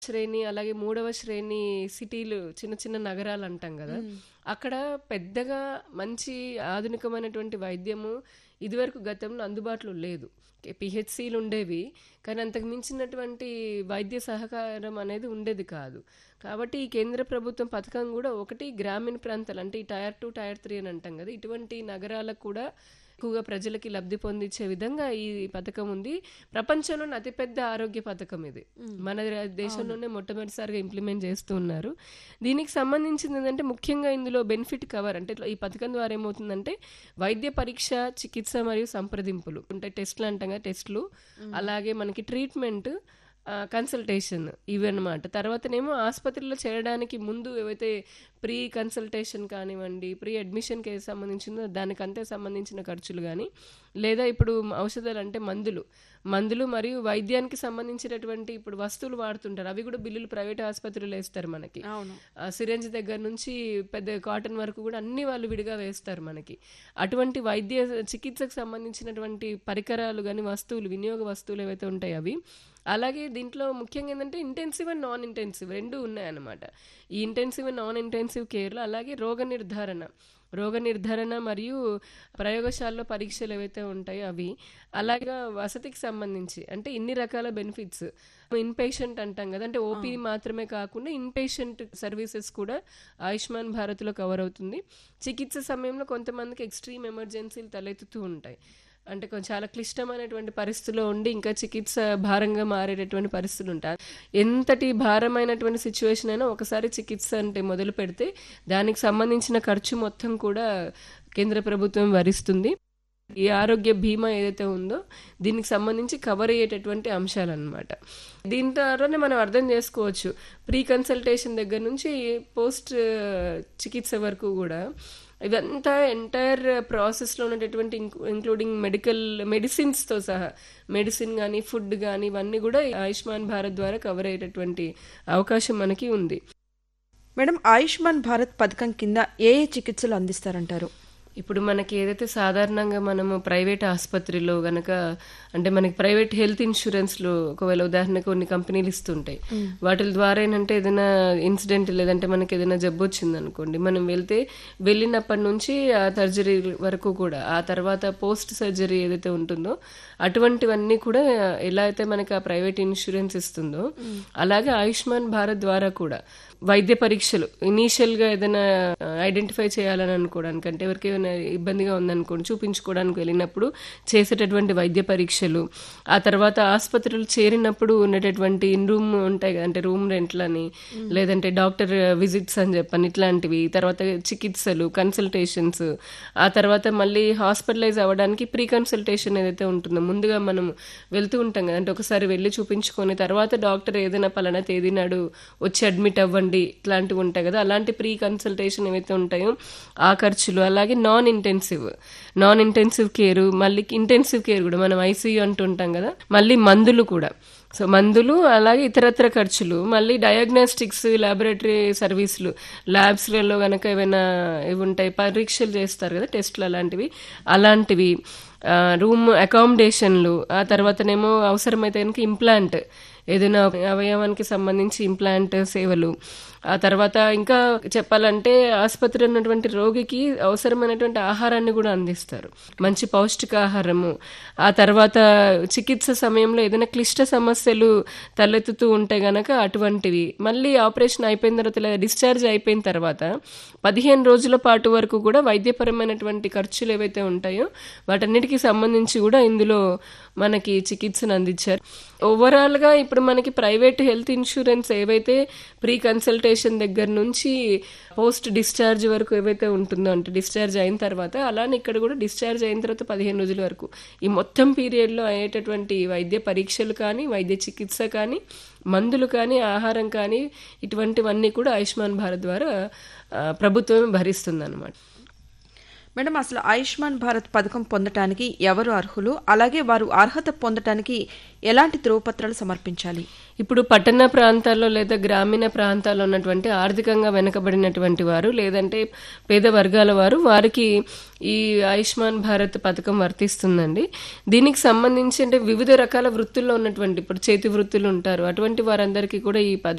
శ్రేణి, అలాగే మూడవ శ్రేణి సిటీలు, చిన్న చిన్న నగరాలు అంటాం కదా, అక్కడ పెద్దగా మంచి ఆధునికమైనటువంటి వైద్యము ఇదివరకు గతంలో అందుబాటులో లేదు. పిహెచ్సిలు ఉండేవి, కానీ అంతకు మించినటువంటి వైద్య సహకారం అనేది ఉండేది కాదు. కాబట్టి ఈ కేంద్ర ప్రభుత్వం పథకం కూడా ఒకటి గ్రామీణ ప్రాంతాలు, అంటే ఈ టైర్ 2 టైర్ 3 అని అంటాం కదా, ఇటువంటి నగరాలకు కూడా ఎక్కువగా ప్రజలకి లబ్ధి పొందించే విధంగా ఈ పథకం ఉంది. ప్రపంచంలోనే అతిపెద్ద ఆరోగ్య పథకం ఇది. మన దేశంలోనే మొట్టమొదటిసారిగా ఇంప్లిమెంట్ చేస్తూ ఉన్నారు. దీనికి సంబంధించింది ఏంటంటే ముఖ్యంగా ఇందులో బెనిఫిట్ కవర్, అంటే ఈ పథకం ద్వారా ఏమవుతుందంటే వైద్య పరీక్ష, చికిత్స మరియు సంప్రదింపులు ఉంటాయి. టెస్ట్లు అంటాం కదా, టెస్ట్లు, అలాగే మనకి ట్రీట్మెంట్, కన్సల్టేషన్, ఇవి అనమాట. తర్వాతనేమో ఆసుపత్రిలో చేరడానికి ముందు ఏవైతే ప్రీ కన్సల్టేషన్ కానివ్వండి, ప్రీ అడ్మిషన్కి సంబంధించిందో దానికంతే సంబంధించిన ఖర్చులు కానీ, లేదా ఇప్పుడు ఔషధాలు అంటే మందులు మరియు వైద్యానికి సంబంధించినటువంటి ఇప్పుడు వస్తువులు వాడుతుంటారు, అవి కూడా బిల్లులు ప్రైవేట్ ఆసుపత్రులు వేస్తారు మనకి. సిరంజ్ దగ్గర నుంచి పెద్ద కాటన్ వరకు కూడా అన్ని వాళ్ళు విడిగా వేస్తారు మనకి. అటువంటి వైద్య చికిత్సకు సంబంధించినటువంటి పరికరాలు కానీ, వస్తువులు, వినియోగ వస్తువులు ఏవైతే ఉంటాయో అవి. అలాగే దీంట్లో ముఖ్యంగా ఏంటంటే ఇంటెన్సివ్ అండ్ నాన్ ఇంటెన్సివ్ రెండు ఉన్నాయన్నమాట. ఈ ఇంటెన్సివ్ అండ్ నాన్ ఇంటెన్సివ్ కేర్లో అలాగే రోగ నిర్ధారణ మరియు ప్రయోగశాలలో పరీక్షలు ఏవైతే ఉంటాయో అవి, అలాగే వసతికి సంబంధించి అంటే ఇన్ని రకాల బెనిఫిట్స్. ఇన్ పేషెంట్ అంటాం కదా, అంటే ఓపీ మాత్రమే కాకుండా ఇన్ పేషెంట్ సర్వీసెస్ కూడా ఆయుష్మాన్ భారత్లో కవర్ అవుతుంది. చికిత్స సమయంలో కొంతమందికి ఎక్స్ట్రీమ్ ఎమర్జెన్సీలు తలెత్తుతూ ఉంటాయి, అంటే చాలా క్లిష్టమైనటువంటి పరిస్థితుల్లో ఉండి ఇంకా చికిత్స భారంగా మారేటటువంటి పరిస్థితులు ఉంటాయి. ఎంతటి భారమైనటువంటి సిచ్యువేషన్ అయినా ఒకసారి చికిత్స అంటే మొదలు పెడితే దానికి సంబంధించిన ఖర్చు మొత్తం కూడా కేంద్ర ప్రభుత్వం భరిస్తుంది. ఈ ఆరోగ్య బీమా ఏదైతే ఉందో దీనికి సంబంధించి కవర్ అయ్యేటటువంటి అంశాలు అన్నమాట. దీని ద్వారానే మనం అర్థం చేసుకోవచ్చు, ప్రీ కన్సల్టేషన్ దగ్గర నుంచి పోస్ట్ చికిత్స వరకు కూడా ఇదంతా ఎంటైర్ ప్రాసెస్లో ఉన్నటువంటి ఇంక్లూడింగ్ మెడిసిన్స్తో సహా, మెడిసిన్ కానీ, ఫుడ్ కానీ, ఇవన్నీ కూడా ఆయుష్మాన్ భారత్ ద్వారా కవర్ అయ్యేటటువంటి అవకాశం మనకి ఉంది. మేడం, ఆయుష్మాన్ భారత్ పథకం కింద ఏ చికిత్సలు అందిస్తారంటారు? ఇప్పుడు మనకి ఏదైతే సాధారణంగా మనము ప్రైవేట్ ఆసుపత్రిలో గనక, అంటే మనకి ప్రైవేట్ హెల్త్ ఇన్సూరెన్స్లో ఒకవేళ ఉదాహరణకు కొన్ని కంపెనీలు ఇస్తుంటాయి, వాటి ద్వారా ఏంటంటే ఏదైనా ఇన్సిడెంట్ లేదంటే మనకి ఏదైనా జబ్బు వచ్చింది అనుకోండి, మనం వెళ్ళినప్పటి నుంచి ఆ సర్జరీ వరకు కూడా, ఆ తర్వాత పోస్ట్ సర్జరీ ఏదైతే ఉంటుందో అటువంటివన్నీ కూడా ఎలా అయితే మనకి ఆ ప్రైవేట్ ఇన్సూరెన్స్ ఇస్తుందో అలాగే ఆయుష్మాన్ భారత్ ద్వారా కూడా వైద్య పరీక్షలు ఇనీషియల్గా ఏదైనా ఐడెంటిఫై చేయాలని అనుకోవడానికి, అంటే ఎవరికి ఏమైనా ఇబ్బందిగా ఉందనుకోండి చూపించుకోవడానికి వెళ్ళినప్పుడు చేసేటటువంటి వైద్య పరీక్షలు, ఆ తర్వాత ఆసుపత్రులు చేరినప్పుడు ఉండేటటువంటి ఇన్ రూమ్ ఉంటాయి కదా, అంటే రూమ్ రెంట్లని, లేదంటే డాక్టర్ విజిట్స్ అని చెప్పని ఇట్లాంటివి, తర్వాత చికిత్సలు, కన్సల్టేషన్స్, ఆ తర్వాత మళ్ళీ హాస్పిటలైజ్ అవ్వడానికి ప్రీ కన్సల్టేషన్ ఏదైతే ఉంటుందో ముందుగా మనం వెళ్తూ ఉంటాం కదా, అంటే ఒకసారి వెళ్ళి చూపించుకొని తర్వాత డాక్టర్ ఏదైనా పలానా తేదీ నాడు వచ్చి అడ్మిట్ అవ్వండి ఇట్లాంటివి ఉంటాయి కదా, అలాంటి ప్రీ కన్సల్టేషన్ ఏవైతే ఉంటాయో ఆ ఖర్చులు, అలాగే నాన్ ఇంటెన్సివ్ కేర్, మళ్ళీ ఇంటెన్సివ్ కేర్ కూడా మనం ఐసీయూ అంటుంటాం కదా, మళ్ళీ మందులు కూడా, సో మందులు, అలాగే ఇతరత్ర ఖర్చులు, మళ్ళీ డయాగ్నోస్టిక్స్, ల్యాబొరేటరీ సర్వీసులు, ల్యాబ్స్లలో కనుక ఏమైనా ఇవి ఉంటాయి, పరీక్షలు చేస్తారు కదా, టెస్ట్లు అలాంటివి, రూమ్ అకామిడేషన్లు, ఆ తర్వాతనేమో అవసరమైతే కనుక ఇంప్లాంట్, ఏదైనా అవయవానికి సంబంధించి ఇంప్లాంట్ సేవలు, ఆ తర్వాత ఇంకా చెప్పాలంటే ఆసుపత్రి ఉన్నటువంటి రోగికి అవసరమైనటువంటి ఆహారాన్ని కూడా అందిస్తారు, మంచి పౌష్టికాహారము. ఆ తర్వాత చికిత్స సమయంలో ఏదైనా క్లిష్ట సమస్యలు తలెత్తుతూ ఉంటే గనక అటువంటివి, మళ్ళీ ఆపరేషన్ అయిపోయిన తర్వాత లేదా డిశ్చార్జ్ అయిపోయిన తర్వాత 15 రోజుల పాటు వరకు కూడా వైద్యపరమైనటువంటి ఖర్చులు ఏవైతే ఉంటాయో వాటన్నిటికీ సంబంధించి కూడా ఇందులో మనకి చికిత్సను అందించారు. ఓవరాల్గా ఇప్పుడు మనకి ప్రైవేట్ హెల్త్ ఇన్సూరెన్స్ ఏవైతే ప్రీ కన్సల్టేషన్ దగ్గర నుంచి పోస్ట్ డిశ్చార్జ్ వరకు ఏవైతే ఉంటుందో, అంటే డిశ్చార్జ్ అయిన తర్వాత, అలానే ఇక్కడ కూడా డిశ్చార్జ్ అయిన తర్వాత 15 రోజుల వరకు ఈ మొత్తం పీరియడ్లో అయ్యేటటువంటి వైద్య పరీక్షలు కానీ, వైద్య చికిత్స కానీ, మందులు కానీ, ఆహారం కానీ, ఇటువంటివన్నీ కూడా ఆయుష్మాన్ భారత్ ద్వారా ప్రభుత్వమే భరిస్తుంది అన్నమాట. మేడం, అసలు ఆయుష్మాన్ భారత్ పథకం పొందటానికి ఎవరు అర్హులు, అలాగే వారు అర్హత పొందటానికి ఎలాంటి ధ్రువపత్రాలు సమర్పించాలి? ఇప్పుడు పట్టణ ప్రాంతాల్లో లేదా గ్రామీణ ప్రాంతాల్లో ఉన్నటువంటి ఆర్థికంగా వెనుకబడినటువంటి వారు, లేదంటే పేద వర్గాల వారికి ఈ ఆయుష్మాన్ భారత్ పథకం వర్తిస్తుందండి. దీనికి సంబంధించి అంటే వివిధ రకాల వృత్తుల్లో ఉన్నటువంటి, ఇప్పుడు చేతి వృత్తులు ఉంటారు, అటువంటి వారందరికీ కూడా ఈ